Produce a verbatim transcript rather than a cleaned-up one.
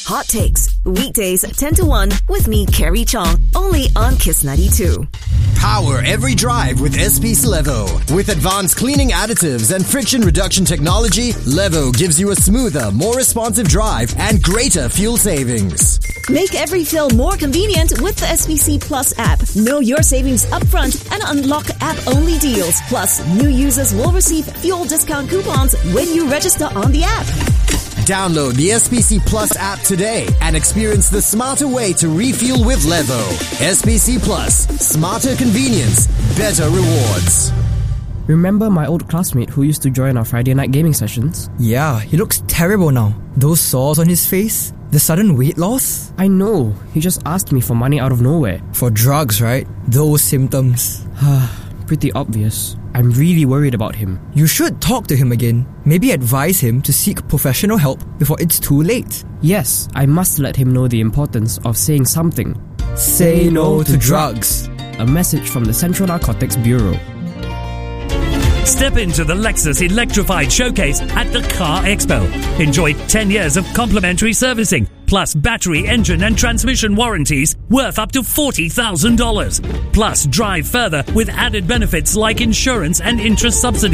Hot Takes, weekdays ten to one with me, Carrie Chong, only on Kiss ninety-two. Power every drive with S P C Levo. With advanced cleaning additives and friction reduction technology, Levo gives you a smoother, more responsive drive and greater fuel savings. Make every fill more convenient with the S P C Plus app. Know your savings upfront and unlock app-only deals. Plus, new users will receive fuel discount coupons when you register on the app. Download the S P C Plus app today and experience the smarter way to refuel with Levo. S P C Plus. Smarter convenience. Better rewards. Remember my old classmate who used to join our Friday night gaming sessions? Yeah, he looks terrible now. Those sores on his face, the sudden weight loss. I know, he just asked me for money out of nowhere. For drugs, right? Those symptoms. Pretty obvious. I'm really worried about him. You should talk to him again. Maybe advise him to seek professional help before it's too late. Yes, I must let him know the importance of saying something. Say no to drugs. A message from the Central Narcotics Bureau. Step into the Lexus Electrified Showcase at the Car Expo. Enjoy ten years of complimentary servicing, plus battery, engine and transmission warranties worth up to forty thousand dollars. Plus, drive further with added benefits like insurance and interest subsidies.